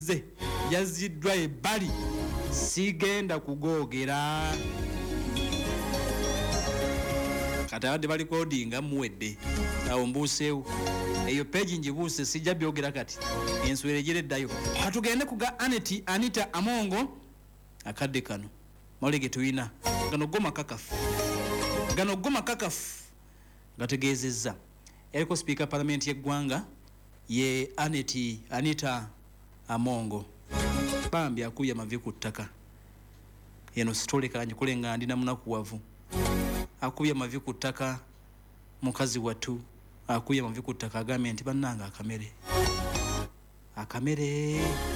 ze yaziddwa ebbali sigenda kugoogera kati abadde bali kodinga muwedde awo mbuuseewo eyo peegi ngibuuse sijja byogera kati enswere gireddayo katugende ku ga Anita Amongo akadde kano mawulire ge tuyina gano goma kakafu gategeezezza yaliko sipiika palamenti y'eggwanga ye Anita Amongo bambi akuya mavi ku ttaka eno sitoleka njikole nga ndina munakuwavu akuya mavi ku ttaka mukazi wattu akuya mavi ku ttaka agambye nti bannanga akamere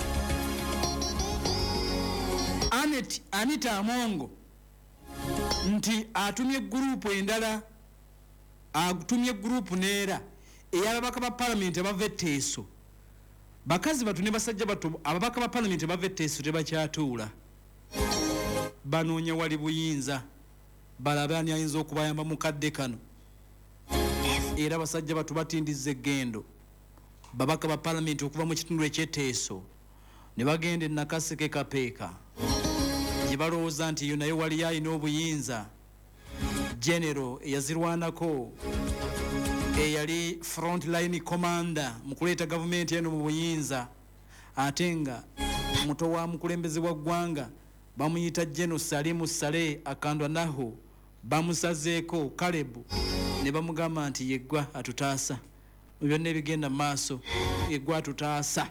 Anita Amongo nti atumye gurupu endala atumye gurupu neera ey'ababaka ba palamenti abava etteeso bakazi batu ne basajja batu ababaka ba palamenti abava etteeso tebakyatuula banoonya wali buyinza balaba ani ayinza okubayamba mu kadde kano era basajja batu batindizza eggendo babaka ba palamenti okuva mu kitundu eky'etteeso ne bagenda Nakaseke Kapeeka gye balowooza nti yo nayo wali ayina obuyinza genero eyazirwanako eyali frontline commander mu kuleeta gavumenti eno mu buyinza ate nga muto wa mukulembeze wa ggwanga bamuyita General Salimu Saleh akandwa naho bamusazeeko Kalebu ne bamugamba nti yeggwa atutaasa byonna ebigenda mu maaso yeggwa atutaasa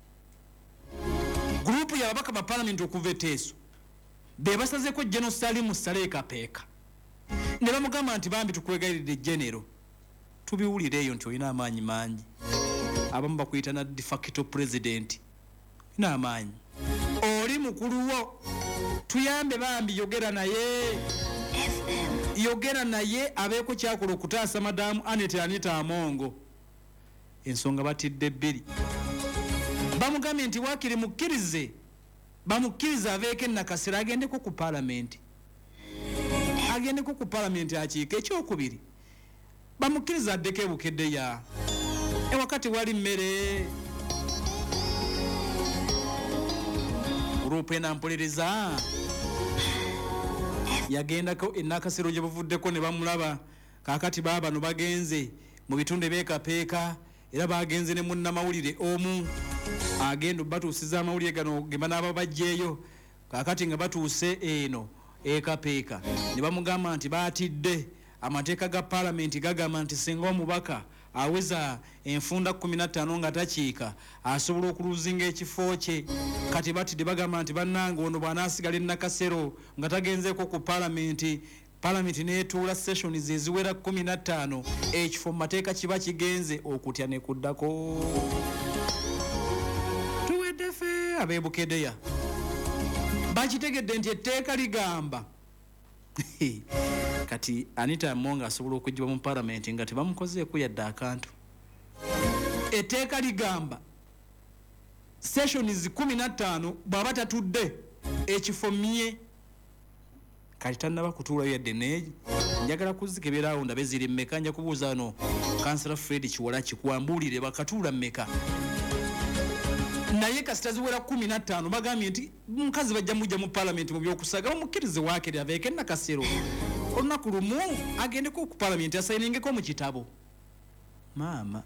gurupu y'ababaka ba palamenti okuva etteeso be basazeeko General Salimu Saleh Kapeeka ne bamugamba nti bambi tukwegayiridde genero tubiwulireeyo nti olina amaanyi mangi abamu bakuyita na de facto president olina amaanyi oli mukulu wo tuyambe bambi yogera naye abeeko kyakola okutaasa madamu Anita Amongo ensonga batidde bbiri bamugambye nti waakiri bamukkirize aveeko Nakasero agendeko ku palamenti akiika ekyokubiri bamukkiriza addeko ebukedde ya ewakati wali mmere gurupu enampolereza yagendako Nakasero gye buvuddeko ne bamulaba kakati baabano bagenze mu bitundu eby'Ekapeeka era bagenze ne munnamawulire omu agenda batuusiza amawulire gano ge banaaba bajjeeyo kakati nga batuuse eno Ekapeeka ne bamugamba nti baatidde amateeka ga palamenti gagamba nti singa omubaka aweza enfunda 15 nga takiika asobola okuluzinga ekifo kye kati batidde bagamba nti bannanga ono bw'anaasigala Nakasero nga tagenzeeko ku palamenti neetuula sessions eziwera 15 ekifo mu mateeka kiba kigenze okutya ne kuddako tuwedde ffe abeebukedeya bakitegedde nti etteeka ligamba kati Anita Amongo asobola okujjibwa mu palamenti nga tebamukozeeko yadde akantu etteeka ligamba sessions 15 bw'aba tatudde ekifo mye kati tannaba kutuulayo yadde neegi njagala kuzikeberaawo ndabe ziri mmeka nja kubuuza no Councillor Fred Kiwala kikwambuulire bakatuula mmeka naye kasita ziwera 15 bagambye nti mukazi bajja mujja mu palamenti mu byokusaga bamukkirize waakiri aveeko Nakasero olunaku lumu agendeko ku palamenti asayiningeko mu kitabo maama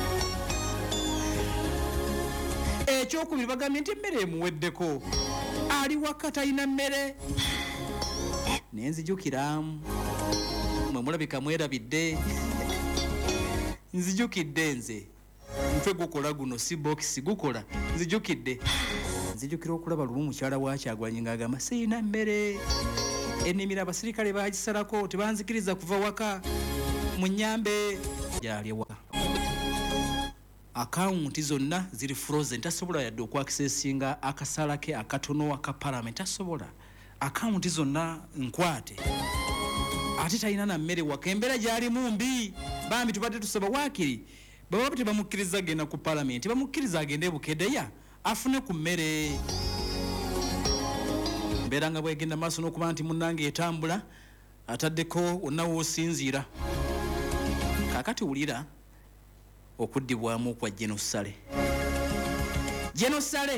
ekyokubiri bagambye nti emmere emuweddeko ali wakati alina mmere nenzijukiramu mwe mulabika mwerabidde nzijukidde nze mfe gukola guno si box gukola nzijukira okulaba lumu mukyala wa Kyagulanyi ng'agamba sirina mmere ennimiro abasirikale bagisalako tebanzikiriza kuva waka mu nnyambe gyali waka akawunti zonna ziri frozen tasobola yadde okwakisesinga akasala ke akatono aka palamenti tasobola akawunti zonna nkwate ate talina na mmere waka embeera gyalimu mbi bambi tubadde tusaba waakiri baba tebamukkiriza agenda ku palamenti bamukkiriza agende ebukedeya afune ku mmere mbeera nga bwegenda maaso n'okuba nti munnange etambula ataddeko wonna woosinziira kakati wulira okuddibwamu kwa General Saleh